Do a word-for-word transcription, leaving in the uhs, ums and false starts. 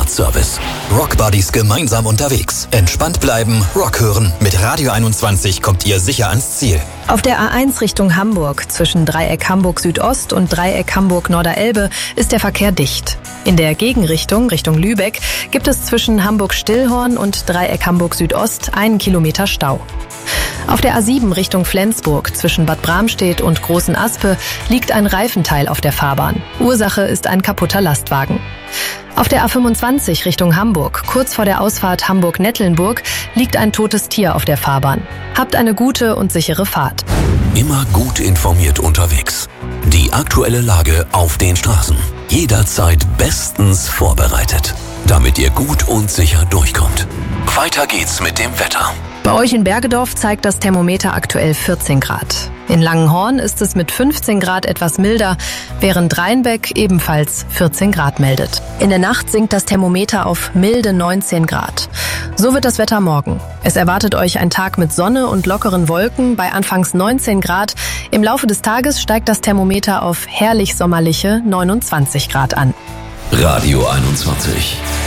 Privatservice. Rock Buddies gemeinsam unterwegs. Entspannt bleiben, Rock hören. Mit Radio einundzwanzig kommt ihr sicher ans Ziel. Auf der A eins Richtung Hamburg, zwischen Dreieck Hamburg Südost und Dreieck Hamburg Norderelbe, ist der Verkehr dicht. In der Gegenrichtung, Richtung Lübeck, gibt es zwischen Hamburg-Stillhorn und Dreieck Hamburg Südost einen Kilometer Stau. Auf der A sieben Richtung Flensburg, zwischen Bad Bramstedt und Großen Aspe, liegt ein Reifenteil auf der Fahrbahn. Ursache ist ein kaputter Lastwagen. Auf der A fünfundzwanzig Richtung Hamburg, kurz vor der Ausfahrt Hamburg-Nettlenburg, liegt ein totes Tier auf der Fahrbahn. Habt eine gute und sichere Fahrt. Immer gut informiert unterwegs. Die aktuelle Lage auf den Straßen. Jederzeit bestens vorbereitet, damit ihr gut und sicher durchkommt. Weiter geht's mit dem Wetter. Bei euch in Bergedorf zeigt das Thermometer aktuell vierzehn Grad. In Langenhorn ist es mit fünfzehn Grad etwas milder, während Rheinbeck ebenfalls vierzehn Grad meldet. In der Nacht sinkt das Thermometer auf milde neunzehn Grad. So wird das Wetter morgen. Es erwartet euch ein Tag mit Sonne und lockeren Wolken bei anfangs neunzehn Grad. Im Laufe des Tages steigt das Thermometer auf herrlich sommerliche neunundzwanzig Grad an. Radio einundzwanzig.